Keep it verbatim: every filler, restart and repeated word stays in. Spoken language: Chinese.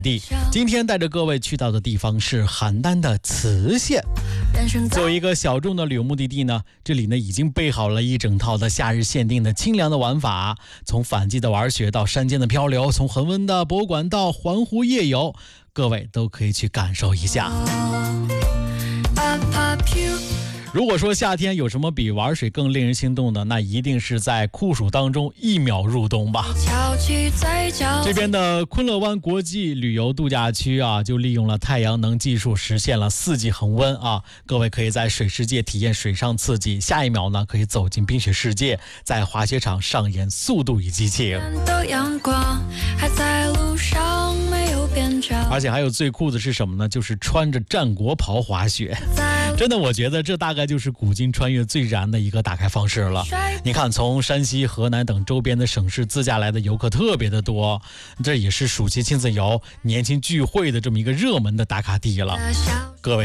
地。今天带着各位去到的地方是邯郸的磁县。作为一个小众的旅游目的地呢，这里呢已经备好了一整套的夏日限定的清凉的玩法，从反季的玩雪到山间的漂流，从恒温的博物馆到环湖夜游，各位都可以去感受一下。如果说夏天有什么比玩水更令人心动的，那一定是在酷暑当中一秒入冬吧。这边的昆乐湾国际旅游度假区啊，就利用了太阳能技术实现了四季恒温啊，各位可以在水世界体验水上刺激，下一秒呢可以走进冰雪世界，在滑雪场上演速度与激情。而且还有最酷的是什么呢？就是穿着战国袍滑雪，真的我觉得这大概就是古今穿越最燃的一个打开方式了。你看，从山西、河南等周边的省市自驾来的游客特别的多，这也是暑期亲子游、年轻聚会的这么一个热门的打卡地了。各位